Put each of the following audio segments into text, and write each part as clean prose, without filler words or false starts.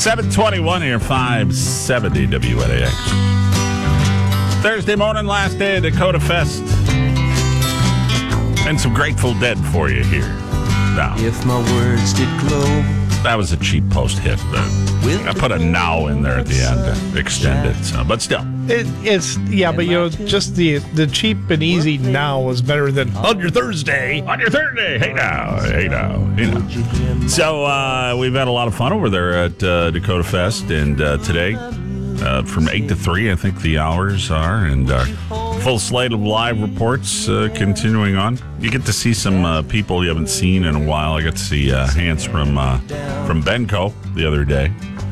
721 here, 570 WNAX. Thursday morning, last day of Dakota Fest. And some Grateful Dead for you here. Now, if my words did glow. That was a cheap post hit, but I put a now in there at the end to extend it. So, but still. It's but just the cheap and easy now was better than on your Thursday. On your Thursday. Hey now. So we've had a lot of fun over there at Dakota Fest, and today from 8 to 3, I think the hours are, and full slate of live reports continuing on. You get to see some people you haven't seen in a while. I got to see Hans from Benco the other day.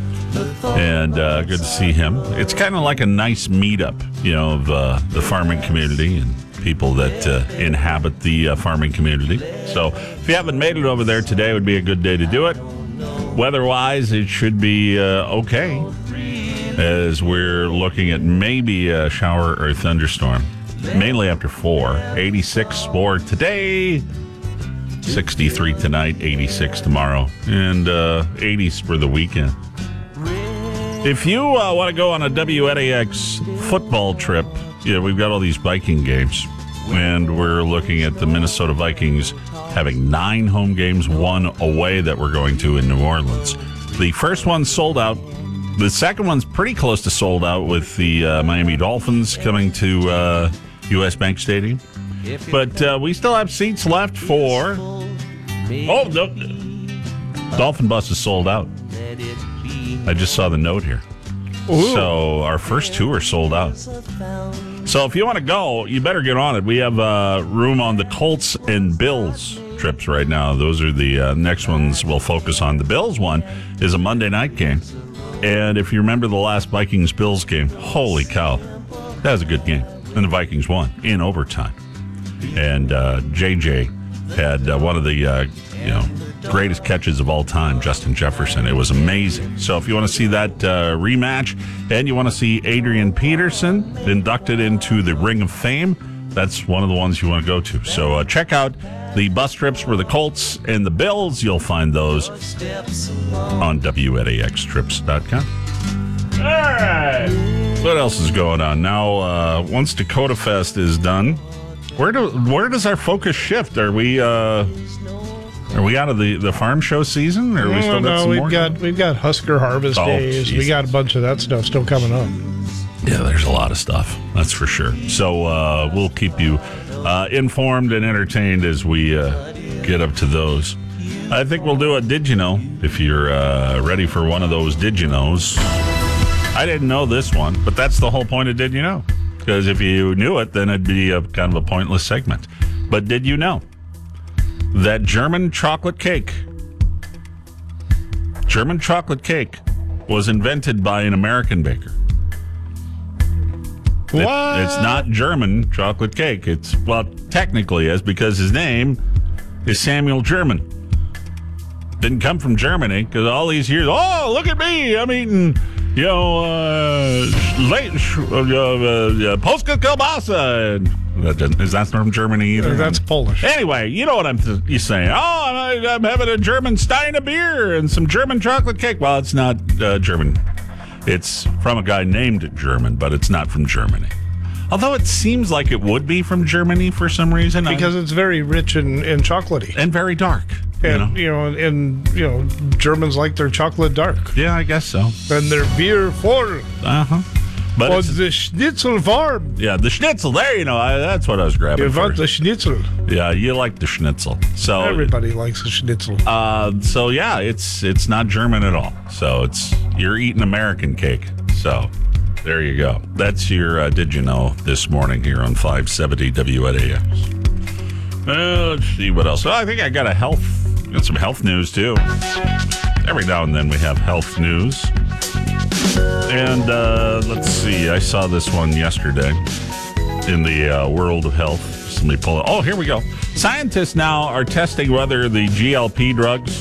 And good to see him. It's kind of like a nice meetup, of the farming community and people that inhabit the farming community. So if you haven't made it over there today, would be a good day to do it. Weather-wise, it should be okay, as we're looking at maybe a shower or a thunderstorm, mainly after 4. 86 for today, 63 tonight, 86 tomorrow, and 80s for the weekend. If you want to go on a WNAX football trip, we've got all these Viking games, and we're looking at the Minnesota Vikings having 9 home games, 1 away that we're going to in New Orleans. The first one's sold out. The second one's pretty close to sold out with the Miami Dolphins coming to U.S. Bank Stadium. But we still have seats left for... Oh, no. Dolphin bus is sold out. I just saw the note here. Ooh. So our first 2 are sold out. So if you want to go, you better get on it. We have room on the Colts and Bills trips right now. Those are the next ones we'll focus on. The Bills one is a Monday night game. And if you remember the last Vikings-Bills game, holy cow, that was a good game. And the Vikings won in overtime. And JJ had one of the greatest catches of all time, Justin Jefferson. It was amazing. So if you want to see that rematch and you want to see Adrian Peterson inducted into the Ring of Fame, that's one of the ones you want to go to. So check out the bus trips for the Colts and the Bills. You'll find those on WNAXtrips.com. All right. What else is going on? Now, once Dakota Fest is done, where does our focus shift? Are we out of the farm show season? Or we still got some more? We've got Husker Harvest Days. Jesus. We got a bunch of that stuff still coming up. Yeah, there's a lot of stuff. That's for sure. So we'll keep you informed and entertained as we get up to those. I think we'll do a Did You Know, if you're ready for one of those Did You Knows. I didn't know this one, but that's the whole point of Did You Know. Because if you knew it, then it'd be a kind of a pointless segment. But did you know that German chocolate cake was invented by an American baker? What? It's not German chocolate cake. It's, well, technically is, because his name is Samuel German. Didn't come from Germany, because all these years, oh, look at me, I'm eating, Polska kielbasa. Is that from Germany either? That's Polish. Anyway, you know what I'm saying. Oh, I'm having a German stein of beer and some German chocolate cake. Well, it's not German. It's from a guy named German, but it's not from Germany. Although it seems like it would be from Germany for some reason. Because it's very rich and chocolatey. And very dark. And, Germans like their chocolate dark. Yeah, I guess so. And their beer full. Uh-huh. But the schnitzel farm. Yeah, the schnitzel. There, that's what I was grabbing. You want the schnitzel. Yeah, you like the schnitzel. So everybody likes the schnitzel. So yeah, it's not German at all. So you're eating American cake. So there you go. That's your Did You Know this morning here on 570 WNAX. Let's see what else. Well, I think I got some health news too. Every now and then we have health news. And let's see, I saw this one yesterday in the world of health. Let me pull it. Oh, here we go. Scientists now are testing whether the GLP drugs